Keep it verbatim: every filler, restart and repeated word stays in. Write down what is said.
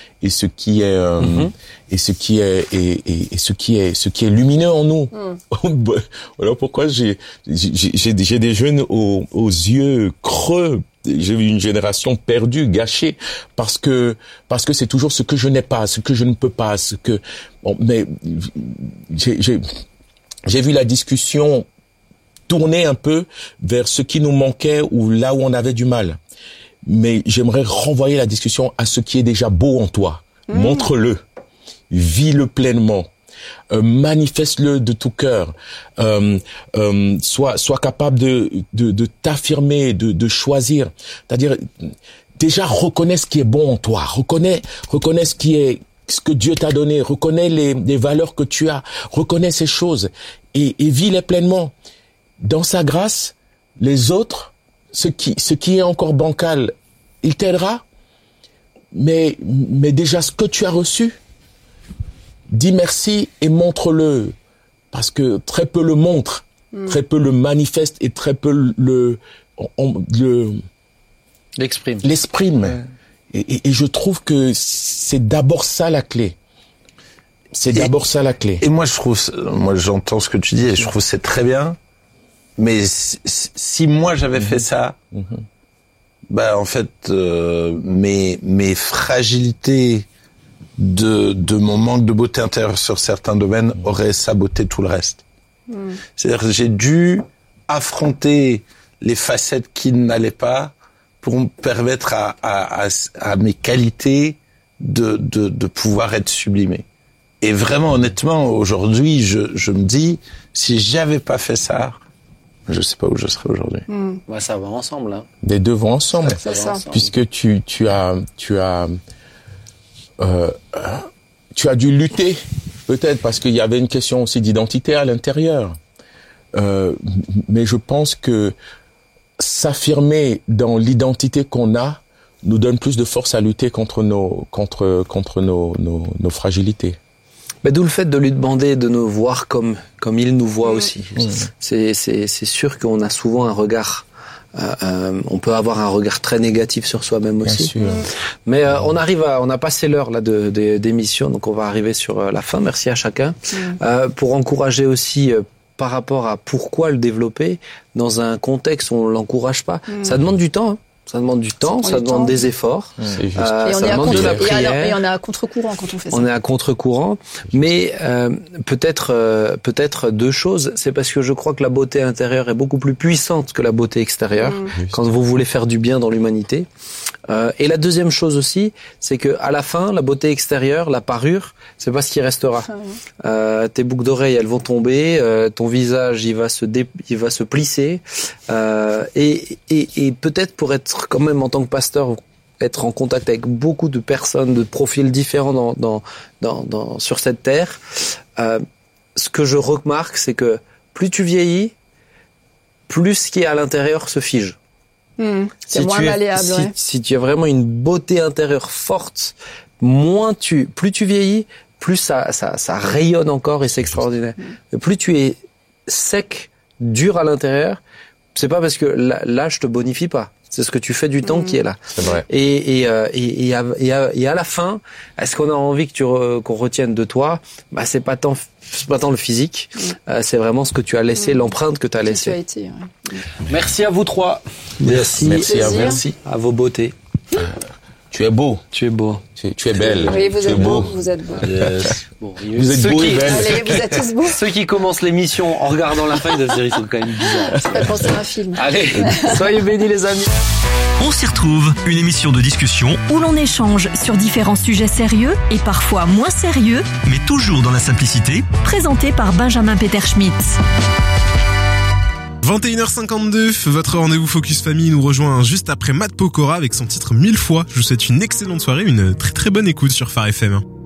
et ce qui est euh, mm-hmm. et ce qui est et, et, et ce qui est ce qui est lumineux en nous. Mm. Voilà pourquoi j'ai j'ai j'ai, j'ai des jeunes aux, aux yeux creux. J'ai vu une génération perdue, gâchée, parce que parce que c'est toujours ce que je n'ai pas, ce que je ne peux pas, ce que bon, mais j'ai j'ai j'ai vu la discussion tourner un peu vers ce qui nous manquait ou là où on avait du mal. Mais j'aimerais renvoyer la discussion à ce qui est déjà beau en toi. Mmh. Montre-le, vis-le pleinement, euh, manifeste-le de tout cœur. Euh, euh, sois, sois capable de, de, de t'affirmer, de, de choisir. C'est-à-dire, déjà reconnais ce qui est bon en toi. Reconnais, reconnais ce qui est, ce que Dieu t'a donné. Reconnais les, les valeurs que tu as. Reconnais ces choses et, et vis-les pleinement. Dans sa grâce, les autres, ce qui, ce qui est encore bancal, il t'aidera. Mais, mais déjà, ce que tu as reçu, dis merci et montre-le. Parce que très peu le montrent, mmh. très peu le manifestent et très peu le, on, le, l'exprime. L'exprime. Ouais. Et, et, et je trouve que c'est d'abord ça la clé. C'est et, d'abord ça la clé. Et moi, je trouve, moi, j'entends ce que tu dis et je trouve que c'est très bien. Mais si, si moi j'avais mmh. fait ça, mmh. bah en fait euh, mes mes fragilités de de mon manque de beauté intérieure sur certains domaines mmh. auraient saboté tout le reste. Mmh. C'est-à-dire que j'ai dû affronter les facettes qui n'allaient pas pour me permettre à à à, à mes qualités de de de pouvoir être sublimées. Et vraiment honnêtement aujourd'hui je je me dis si j'avais pas fait ça, je sais pas où je serais aujourd'hui. Mmh. Ouais, ça va ensemble, hein. Les deux vont ensemble. Ça, ça va ensemble. Puisque tu, tu as, tu as, euh, tu as dû lutter, peut-être parce qu'il y avait une question aussi d'identité à l'intérieur. Euh, mais je pense que s'affirmer dans l'identité qu'on a nous donne plus de force à lutter contre nos, contre, contre nos, nos, nos fragilités. Mais d'où le fait de lui demander de nous voir comme comme il nous voit mmh. aussi. Mmh. C'est c'est c'est sûr qu'on a souvent un regard. Euh, euh, on peut avoir un regard très négatif sur soi-même aussi. Bien sûr. Mais euh, on arrive à, on a passé l'heure là de, de d'émission, donc on va arriver sur la fin. Merci à chacun mmh. euh, pour encourager aussi. Euh, par rapport à pourquoi le développer dans un contexte où on l'encourage pas. Mmh. Ça demande du temps. Hein. Ça demande du temps, ça, ça demande temps. des efforts. C'est juste. Euh, et on ça est à demande contre, de la prière. Et, et on est à contre-courant quand on fait ça. On est à contre-courant, mais euh, peut-être euh, peut-être deux choses. C'est parce que je crois que la beauté intérieure est beaucoup plus puissante que la beauté extérieure mmh. quand vous voulez faire du bien dans l'humanité. Euh, et la deuxième chose aussi, c'est que à la fin, la beauté extérieure, la parure, c'est pas ce qui restera. Ah oui. euh, tes boucles d'oreilles, elles vont tomber, euh, ton visage, il va se dé, il va se plisser, euh, et, et, et peut-être pour être quand même en tant que pasteur, être en contact avec beaucoup de personnes de profils différents dans, dans, dans, dans sur cette terre. Euh, ce que je remarque, c'est que plus tu vieillis, plus ce qui est à l'intérieur se fige. Mmh, c'est si moins tu es, malléable. Si, ouais. si tu as vraiment une beauté intérieure forte, moins tu, plus tu vieillis, plus ça, ça, ça rayonne encore et c'est extraordinaire. Mmh. Plus tu es sec, dur à l'intérieur, c'est pas parce que l'âge te bonifie pas. C'est ce que tu fais du temps mmh. qui est là. C'est vrai. Et, et, euh, et, et, à, et, à, et à la fin, est-ce qu'on a envie que tu re, qu'on retienne de toi? Bah, c'est pas tant, c'est pas tant le physique. Mmh. Euh, c'est vraiment ce que tu as laissé, mmh. l'empreinte que tu as laissée. Tu as été, ouais. Merci à vous trois. Merci. Merci à vous. Merci à vos beautés. Euh, tu es beau. Tu es beau. Tu, tu es belle. Oui, vous tu êtes es beau. beau. Vous êtes beau. Yes. Bon, vous êtes beau qui... et belle. Allez, vous êtes tous beaux. Ceux qui commencent l'émission en regardant la fin, ils doivent se dire ils sont quand même bizarres. Ça fait penser à un film. Allez, soyez bénis les amis. On s'y retrouve, une émission de discussion où l'on échange sur différents sujets sérieux et parfois moins sérieux, mais toujours dans la simplicité, présenté par Benjamin Peterschmidt. vingt et une heures cinquante-deux, votre rendez-vous Focus Famille nous rejoint juste après Matt Pokora avec son titre mille fois. Je vous souhaite une excellente soirée, une très très bonne écoute sur Phare F M.